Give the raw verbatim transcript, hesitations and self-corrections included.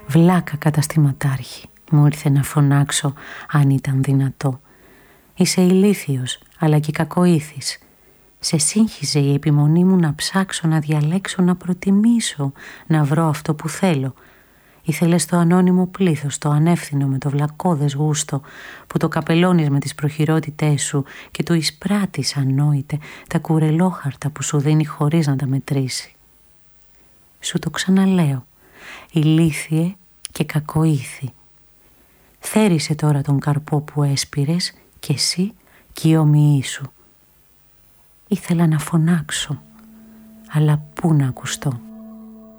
Βλάκα καταστηματάρχη, μου ήρθε να φωνάξω αν ήταν δυνατό. Είσαι ηλίθιος, αλλά και κακοήθης. Σε σύγχυζε η επιμονή μου να ψάξω, να διαλέξω, να προτιμήσω, να βρω αυτό που θέλω. Ήθελες το ανώνυμο πλήθος, το ανεύθυνο με το βλακώδες γούστο, που το καπελώνεις με τις προχειρότητές σου και του εισπράττεις ανόητε τα κουρελόχαρτα που σου δίνει χωρίς να τα μετρήσει. Σου το ξαναλέω, ηλίθιε και κακοήθη. Θέρισε τώρα τον καρπό που έσπηρες και εσύ και οι όμοιοί σου. Ήθελα να φωνάξω, αλλά πού να ακουστώ.